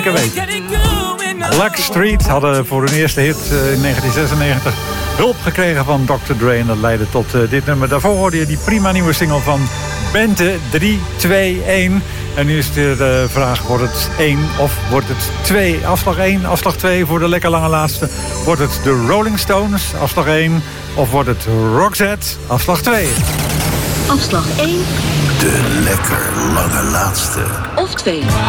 weten. Blackstreet hadden voor hun eerste hit in 1996 hulp gekregen van Dr. Dre. En dat leidde tot dit nummer. Daarvoor hoorde je die prima nieuwe single van Bente, 3, 2, 1. En nu is de vraag, wordt het 1 of wordt het 2? Afslag 1, afslag 2 voor de lekker lange laatste. Wordt het de Rolling Stones, afslag 1? Of wordt het Roxette, afslag 2? Afslag 1. De lekker lange laatste. Of 2.